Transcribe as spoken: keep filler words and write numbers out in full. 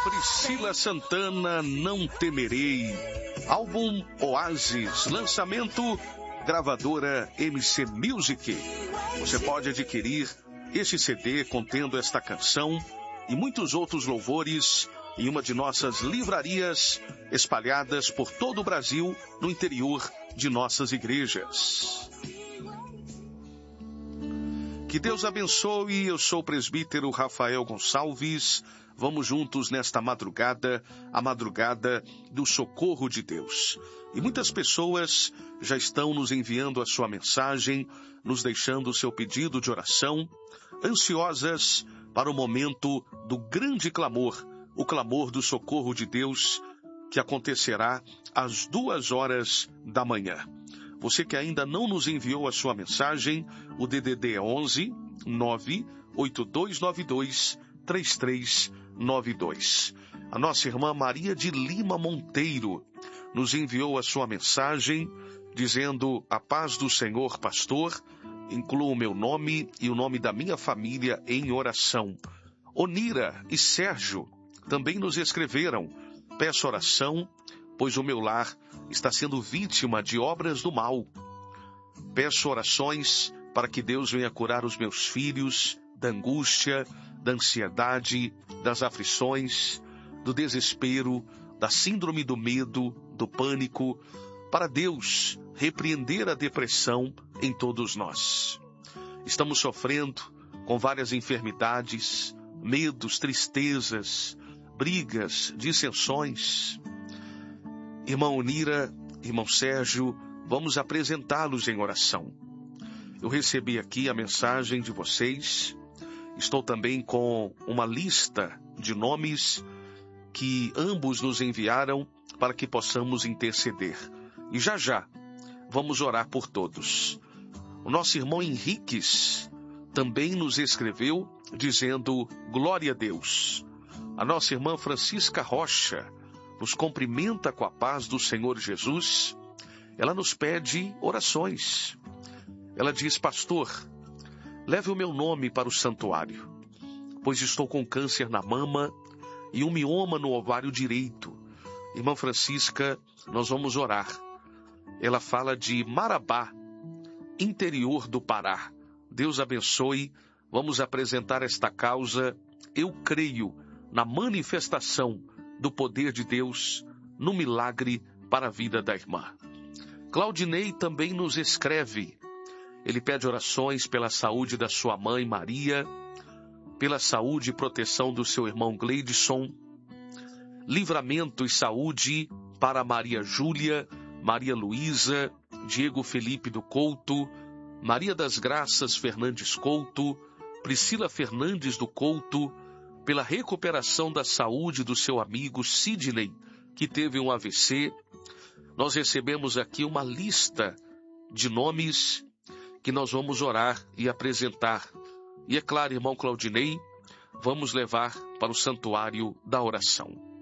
Priscila Santana, Não Temerei. Álbum Oasis, lançamento gravadora M C Music. Você pode adquirir este C D contendo esta canção e muitos outros louvores em uma de nossas livrarias espalhadas por todo o Brasil, no interior de nossas igrejas. Que Deus abençoe. Eu sou o presbítero Rafael Gonçalves. Vamos juntos nesta madrugada, a madrugada do socorro de Deus. E muitas pessoas já estão nos enviando a sua mensagem, nos deixando o seu pedido de oração, ansiosas para o momento do grande clamor, o clamor do socorro de Deus, que acontecerá às duas horas da manhã. Você que ainda não nos enviou a sua mensagem, o D D D é onze, nove oito dois nove dois, três três nove dois. A nossa irmã Maria de Lima Monteiro nos enviou a sua mensagem, dizendo: a paz do Senhor, pastor, inclua o meu nome e o nome da minha família em oração. Onira e Sérgio também nos escreveram: peço oração, pois o meu lar está sendo vítima de obras do mal. Peço orações para que Deus venha curar os meus filhos da angústia, da ansiedade, das aflições, do desespero, da síndrome do medo, do pânico, para Deus repreender a depressão em todos nós. Estamos sofrendo com várias enfermidades, medos, tristezas, brigas, dissensões. Irmão Onira, irmão Sérgio, vamos apresentá-los em oração. Eu recebi aqui a mensagem de vocês. Estou também com uma lista de nomes que ambos nos enviaram para que possamos interceder. E já já vamos orar por todos. O nosso irmão Henriques também nos escreveu dizendo: glória a Deus. A nossa irmã Francisca Rocha nos cumprimenta com a paz do Senhor Jesus. Ela nos pede orações. Ela diz: pastor, leve o meu nome para o santuário, pois estou com câncer na mama e um mioma no ovário direito. Irmã Francisca, nós vamos orar. Ela fala de Marabá, interior do Pará. Deus abençoe. Vamos apresentar esta causa. Eu creio na manifestação do poder de Deus, no milagre para a vida da irmã. Claudinei também nos escreve. Ele pede orações pela saúde da sua mãe Maria, pela saúde e proteção do seu irmão Gleidson, livramento e saúde para Maria Júlia, Maria Luísa, Diego Felipe do Couto, Maria das Graças Fernandes Couto, Priscila Fernandes do Couto, pela recuperação da saúde do seu amigo Sidney, que teve um A V C. Nós recebemos aqui uma lista de nomes que nós vamos orar e apresentar. E é claro, irmão Claudinei, vamos levar para o santuário da oração.